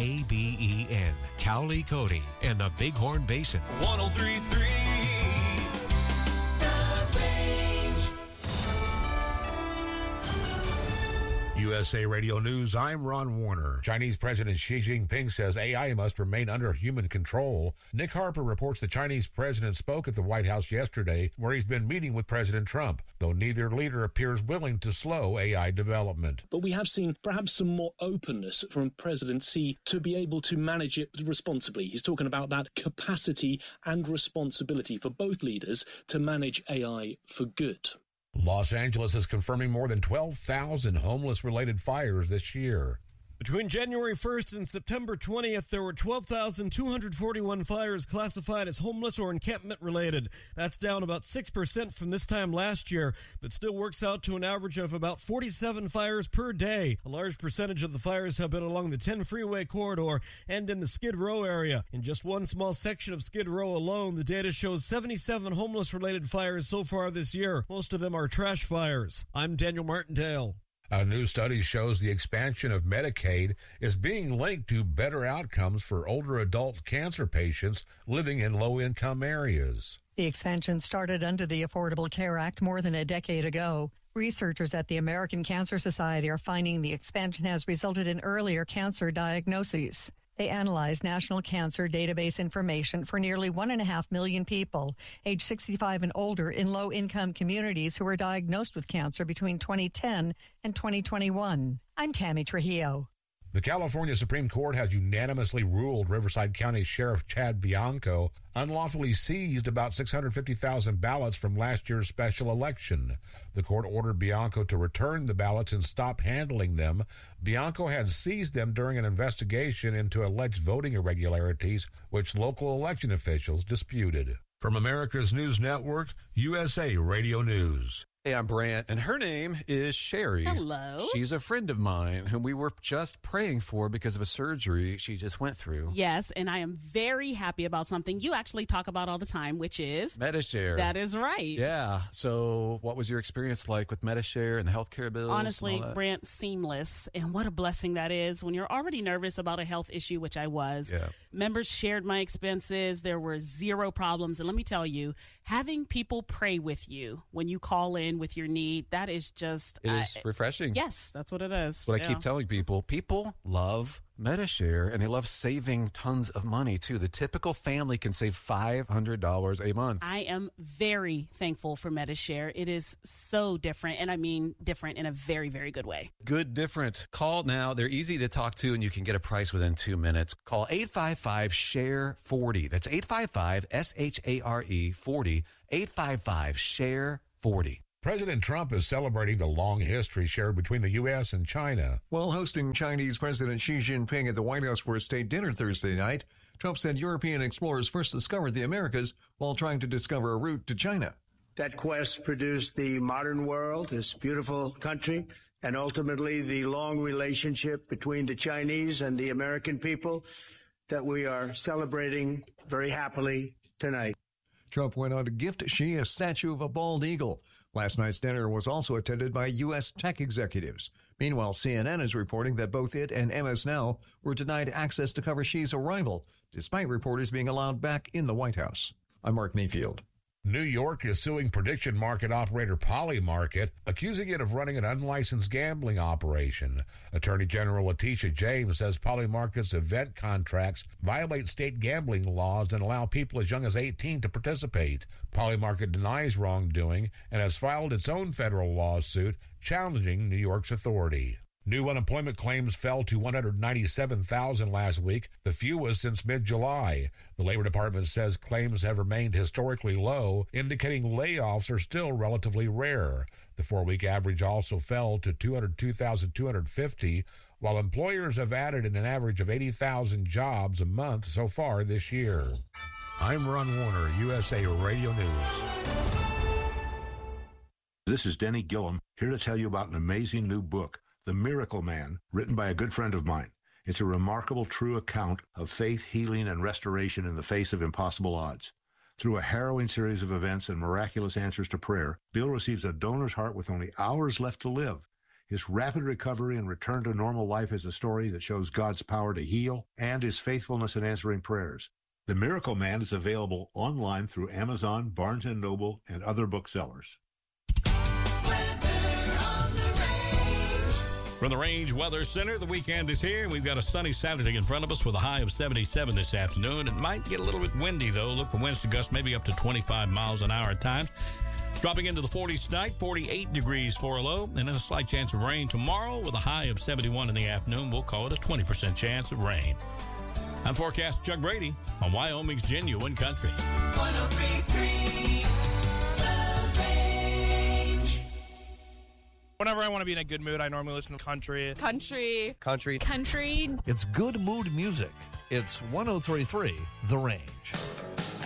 KBEN, Cowley, Cody, and the Bighorn Basin. 103.3 USA Radio News, I'm Ron Warner. Chinese President Xi Jinping says AI must remain under human control. Nick Harper reports the Chinese president spoke at the White House yesterday, where he's been meeting with President Trump, though neither leader appears willing to slow AI development. But we have seen perhaps some more openness from President Xi to be able to manage it responsibly. He's talking about that capacity and responsibility for both leaders to manage AI for good. Los Angeles is confirming more than 12,000 homeless-related fires this year. Between January 1st and September 20th, there were 12,241 fires classified as homeless or encampment-related. That's down about 6% from this time last year, but still works out to an average of about 47 fires per day. A large percentage of the fires have been along the 10 freeway corridor and in the Skid Row area. In just one small section of Skid Row alone, the data shows 77 homeless-related fires so far this year. Most of them are trash fires. I'm Daniel Martindale. A new study shows the expansion of Medicaid is being linked to better outcomes for older adult cancer patients living in low-income areas. The expansion started under the Affordable Care Act more than a decade ago. Researchers at the American Cancer Society are finding the expansion has resulted in earlier cancer diagnoses. They analyzed national cancer database information for nearly 1.5 million people, age 65 and older, in low-income communities who were diagnosed with cancer between 2010 and 2021. I'm Tammy Trujillo. The California Supreme Court has unanimously ruled Riverside County Sheriff Chad Bianco unlawfully seized about 650,000 ballots from last year's special election. The court ordered Bianco to return the ballots and stop handling them. Bianco had seized them during an investigation into alleged voting irregularities, which local election officials disputed. From America's News Network, USA Radio News. Hey, I'm Brant, and her name is Sherry. Hello. She's a friend of mine whom we were just praying for because of a surgery she just went through. Yes, and I am very happy about something you actually talk about all the time, which is Medi-Share. That is right. Yeah. So what was your experience like with Medi-Share and the healthcare bills? Honestly, Brant, seamless. And what a blessing that is when you're already nervous about a health issue, which I was. Yeah. Members shared my expenses. There were zero problems. And let me tell you, having people pray with you when you call in with your need, that is just... It is refreshing. Yes, that's what it is. What I keep telling people. People love Medi-Share, and they love saving tons of money, too. The typical family can save $500 a month. I am very thankful for Medi-Share. It is so different, and I mean different in a very, very good way. Good different. Call now. They're easy to talk to, and you can get a price within 2 minutes. Call 855-SHARE-40. That's 855-SHARE-40. 855-SHARE-40. President Trump is celebrating the long history shared between the U.S. and China. While hosting Chinese President Xi Jinping at the White House for a state dinner Thursday night, Trump said European explorers first discovered the Americas while trying to discover a route to China. That quest produced the modern world, this beautiful country, and ultimately the long relationship between the Chinese and the American people that we are celebrating very happily tonight. Trump went on to gift Xi a statue of a bald eagle. Last night's dinner was also attended by U.S. tech executives. Meanwhile, CNN is reporting that both it and MS Now were denied access to cover Xi's arrival, despite reporters being allowed back in the White House. I'm Mark Mayfield. New York is suing prediction market operator Polymarket, accusing it of running an unlicensed gambling operation. Attorney General Letitia James says Polymarket's event contracts violate state gambling laws and allow people as young as 18 to participate. Polymarket denies wrongdoing and has filed its own federal lawsuit challenging New York's authority. New unemployment claims fell to 197,000 last week, the fewest since mid-July. The Labor Department says claims have remained historically low, indicating layoffs are still relatively rare. The 4-week average also fell to 202,250, while employers have added an average of 80,000 jobs a month so far this year. I'm Ron Warner, USA Radio News. This is Denny Gillum, here to tell you about an amazing new book, The Miracle Man, written by a good friend of mine. It's a remarkable, true account of faith, healing, and restoration in the face of impossible odds. Through a harrowing series of events and miraculous answers to prayer, Bill receives a donor's heart with only hours left to live. His rapid recovery and return to normal life is a story that shows God's power to heal and his faithfulness in answering prayers. The Miracle Man is available online through Amazon, Barnes & Noble, and other booksellers. From the Range Weather Center, the weekend is here. We've got a sunny Saturday in front of us with a high of 77 this afternoon. It might get a little bit windy, though. Look for winds to gust maybe up to 25 miles an hour at times. Dropping into the 40s tonight, 48 degrees for a low, and then a slight chance of rain tomorrow with a high of 71 in the afternoon. We'll call it a 20% chance of rain. I'm forecast Chuck Brady on Wyoming's Genuine Country. 103.3 The Range. Whenever I want to be in a good mood, I normally listen to country. Country. It's good mood music. It's 103.3 The Range.